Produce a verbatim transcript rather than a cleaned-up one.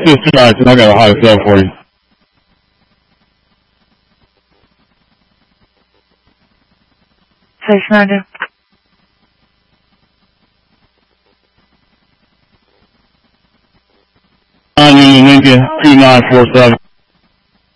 six two nine, I got a hot cell for you. six ninety. Union Lincoln two nine four seven.